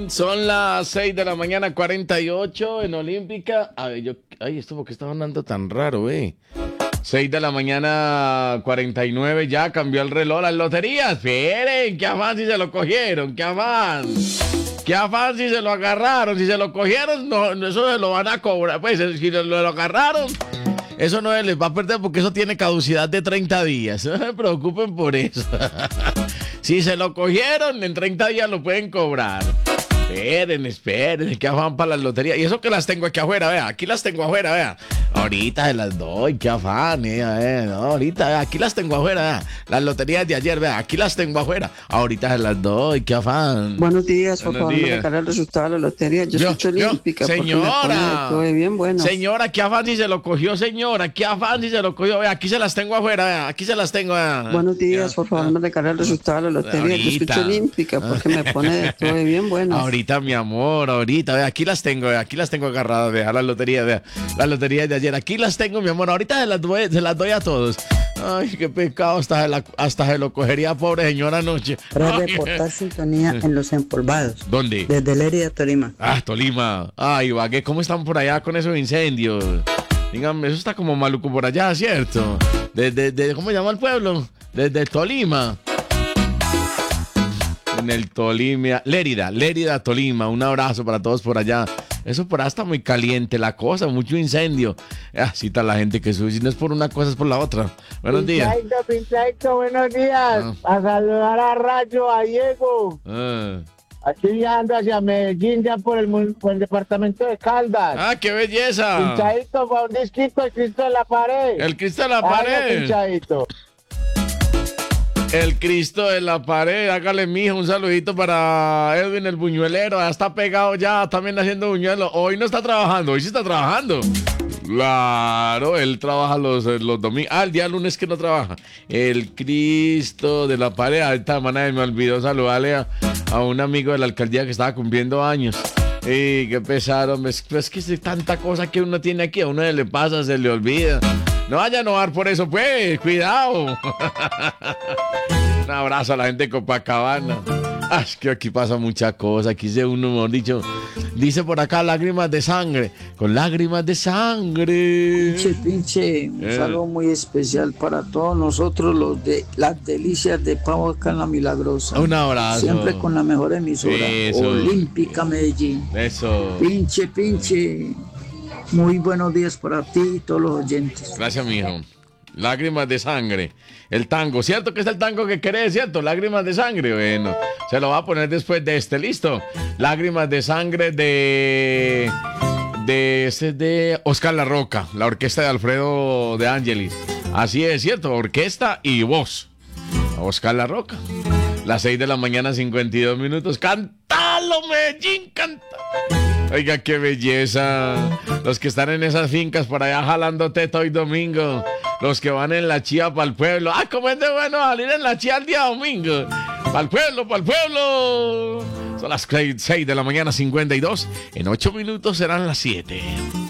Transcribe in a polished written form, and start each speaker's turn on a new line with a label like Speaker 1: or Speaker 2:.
Speaker 1: Son las 6 de la mañana, 48 en Olímpica. A ver, esto porque está sonando tan raro, 6 de la mañana, 49, ya cambió el reloj. Las loterías, esperen, qué afán si se lo cogieron, qué afán. Qué afán si se lo agarraron, si se lo cogieron, no, eso se lo van a cobrar. Pues si lo agarraron, eso no se les va a perder porque eso tiene caducidad de 30 días. No se preocupen por eso. Si se lo cogieron, en 30 días lo pueden cobrar. Esperen, que afán para las loterías. Y eso que las tengo aquí afuera, vea. Aquí las tengo afuera, vea. Ahorita se las doy, qué afán, no, ahorita, vea. Aquí las tengo afuera, vea. Las loterías de ayer, vea. Aquí las tengo afuera. Ahorita se las doy, qué afán.
Speaker 2: Buenos días, por favor, me sacar el resultado de la lotería. Yo escucho Olímpica.
Speaker 1: Señora,
Speaker 2: porque me bien bueno.
Speaker 1: Señora, qué afán si se lo cogió, señora. Qué afán si se lo cogió, vea. Aquí se las tengo afuera, vea. Aquí se las tengo, vea.
Speaker 2: Buenos días, por favor, me sacar el resultado de la lotería.
Speaker 1: Ahorita.
Speaker 2: Yo escucho Olímpica porque me pone de todo bien bueno.
Speaker 1: Ahorita, mi amor, ahorita, vea, aquí las tengo agarradas, vea, las loterías de ayer, aquí las tengo, mi amor, ahorita se las doy a todos. Ay, qué pecado, hasta se lo cogería, pobre señora, anoche.
Speaker 2: Para reportar sintonía en Los Empolvados.
Speaker 1: ¿Dónde?
Speaker 2: Desde Lérida, Tolima.
Speaker 1: Ah, Tolima. Ay, Ibagué, ¿cómo están por allá con esos incendios? Díganme, eso está como maluco por allá, ¿cierto? ¿Cómo se llama el pueblo? Desde Tolima. En el Tolima, Lérida, Tolima, un abrazo para todos por allá. Eso por allá está muy caliente la cosa, mucho incendio. Así está la gente que sube, si no es por una cosa es por la otra. Buenos días.
Speaker 3: Pinchaito, buenos días. A saludar a Rayo, a Diego. Aquí viajando hacia Medellín, ya por el departamento de Caldas.
Speaker 1: ¡Ah, qué belleza!
Speaker 3: Pinchadito, para un disquito, el Cristo de la pared.
Speaker 1: El Cristo de la pared.
Speaker 3: Pinchadito.
Speaker 1: El Cristo de la pared, hágale, mija, un saludito para Edwin el buñuelero. Ya está pegado ya, también haciendo buñuelos. Hoy no está trabajando, hoy sí está trabajando. Claro, él trabaja los domingos. El día lunes que no trabaja. El Cristo de la pared. Ahorita, me olvidó saludarle a un amigo de la alcaldía que estaba cumpliendo años. Y qué pesaron. Es que es tanta cosa que uno tiene aquí, a uno le pasa, se le olvida. No vaya a enojar por eso, pues, cuidado. Un abrazo a la gente de Copacabana. Es que aquí pasa mucha cosa. Aquí se uno, mejor dicho, dice por acá lágrimas de sangre. Con lágrimas de sangre.
Speaker 2: Pinche, un saludo muy especial para todos nosotros, los de las delicias de pavo acá en La Milagrosa.
Speaker 1: Un abrazo.
Speaker 2: Siempre con la mejor emisora.
Speaker 1: Eso.
Speaker 2: Olímpica Medellín.
Speaker 1: Eso.
Speaker 2: Pinche. Muy buenos días para ti y todos los oyentes.
Speaker 1: Gracias, mijo. Lágrimas de sangre. El tango, ¿cierto que es el tango que querés, cierto? Lágrimas de sangre, bueno. Se lo va a poner después de este, ¿listo? Lágrimas de sangre de Oscar La Roca, la orquesta de Alfredo de Angelis. Así es, ¿cierto? Orquesta y voz. Oscar La Roca. Las 6 de la mañana, 52 minutos. ¡Cántalo, Medellín! ¡Canta! Oiga, qué belleza. Los que están en esas fincas por allá jalando teta hoy domingo. Los que van en la chía para el pueblo. ¡Ah, cómo es de bueno salir en la chía el día domingo! ¡Para el pueblo, para el pueblo! Son las 6 de la mañana, 52. En 8 minutos serán las 7.